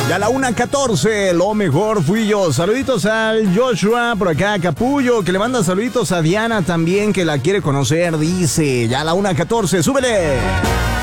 Ya a la 1:14, lo mejor fui yo. Saluditos al Joshua, por acá, Capullo, que le manda saluditos a Diana también, que la quiere conocer, dice. Ya a la 1:14, súbele.